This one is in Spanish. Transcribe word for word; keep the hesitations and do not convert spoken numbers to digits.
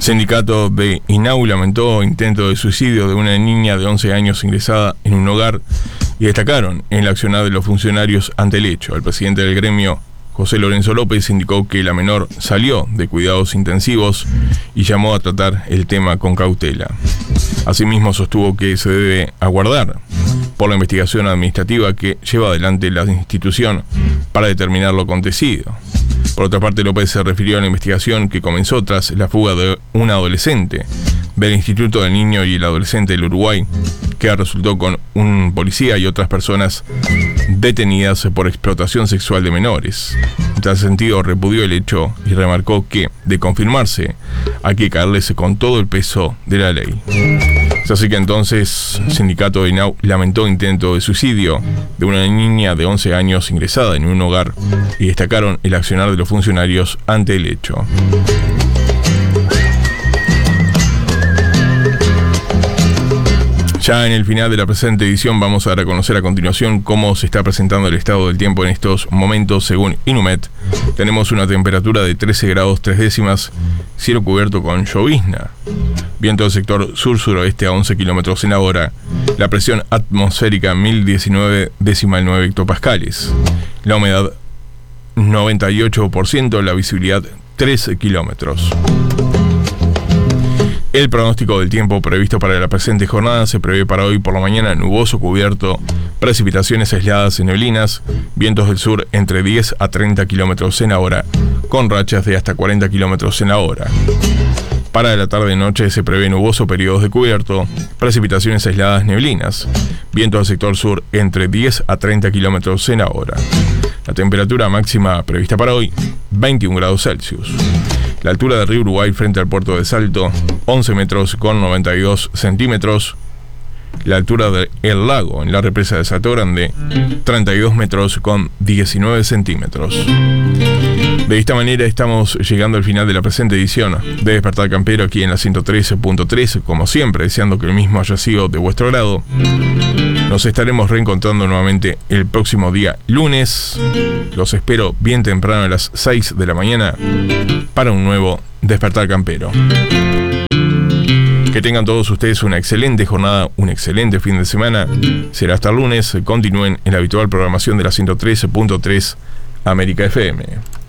Sindicato de INAU lamentó intento de suicidio de una niña de once años ingresada en un hogar y destacaron en la accionar de los funcionarios ante el hecho. El presidente del gremio, José Lorenzo López, indicó que la menor salió de cuidados intensivos y llamó a tratar el tema con cautela. Asimismo, sostuvo que se debe aguardar por la investigación administrativa que lleva adelante la institución para determinar lo acontecido. Por otra parte, López se refirió a la investigación que comenzó tras la fuga de un adolescente del Instituto del Niño y el Adolescente del Uruguay, que resultó con un policía y otras personas detenidas por explotación sexual de menores. En tal sentido, repudió el hecho y remarcó que, de confirmarse, hay que caerles con todo el peso de la ley. Es así que entonces, Sindicato de INAU lamentó intento de suicidio de una niña de once años ingresada en un hogar y destacaron el accionar de los funcionarios ante el hecho. Ya en el final de la presente edición vamos a reconocer a continuación cómo se está presentando el estado del tiempo en estos momentos según Inumet. Tenemos una temperatura de trece grados tres décimas, cielo cubierto con llovizna, viento del sector sur-suroeste a once kilómetros en la hora, la presión atmosférica mil diecinueve decimal nueve hectopascales, la humedad noventa y ocho por ciento, la visibilidad tres kilómetros. El pronóstico del tiempo previsto para la presente jornada se prevé para hoy por la mañana nuboso cubierto, precipitaciones aisladas y neblinas, vientos del sur entre diez a treinta kilómetros en la hora, con rachas de hasta cuarenta kilómetros en la hora. Para la tarde-noche se prevé nuboso periodos de cubierto, precipitaciones aisladas neblinas, vientos del sector sur entre diez a treinta kilómetros en la hora. La temperatura máxima prevista para hoy, veintiún grados Celsius. La altura del río Uruguay frente al puerto de Salto, once metros con noventa y dos centímetros. La altura del lago en la represa de Salto Grande, treinta y dos metros con diecinueve centímetros. De esta manera estamos llegando al final de la presente edición de Despertar Campero aquí en la ciento trece punto tres, como siempre, deseando que el mismo haya sido de vuestro agrado. Nos estaremos reencontrando nuevamente el próximo día lunes. Los espero bien temprano a las seis de la mañana para un nuevo Despertar Campero. Que tengan todos ustedes una excelente jornada, un excelente fin de semana. Será hasta el lunes. Continúen en la habitual programación de la ciento trece punto tres América F M.